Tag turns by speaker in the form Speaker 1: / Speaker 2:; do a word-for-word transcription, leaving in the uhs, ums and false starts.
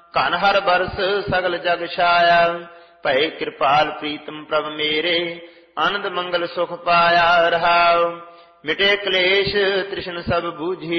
Speaker 1: ਘਨ ਹਰ ਬਰਸ ਸਗਲ ਜਗ ਛਾਇਆ। ਭਏ ਕਿਰਪਾਲ ਪ੍ਰੀਤਮ ਪ੍ਰਭ ਮੇਰੇ, ਆਨੰਦ ਮੰਗਲ ਸੁਖ ਪਾਇਆ। ਰਹਾਉ ਮਿਟੇ ਕਲੇਸ਼ ਤ੍ਰਿਸ਼ਨ ਸਭ ਬੂਝੀ,